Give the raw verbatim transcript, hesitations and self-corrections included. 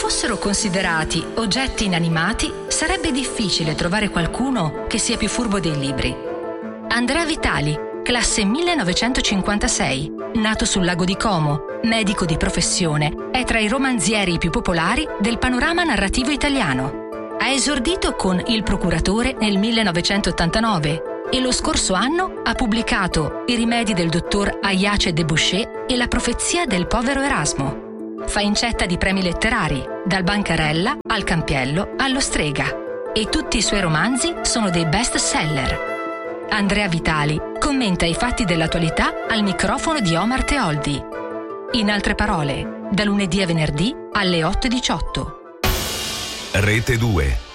fossero considerati oggetti inanimati, sarebbe difficile trovare qualcuno che sia più furbo dei libri. Andrea Vitali, classe millenovecentocinquantasei, nato sul lago di Como, medico di professione, è tra i romanzieri più popolari del panorama narrativo italiano. Ha esordito con Il procuratore nel millenovecentottantanove e lo scorso anno ha pubblicato I rimedi del dottor Ayace de Boucher e La profezia del povero Erasmo. Fa incetta di premi letterari, dal Bancarella al Campiello allo Strega, e tutti i suoi romanzi sono dei best seller. Andrea Vitali commenta i fatti dell'attualità al microfono di Omar Teoldi. In altre parole, da lunedì a venerdì alle otto e diciotto. Rete due.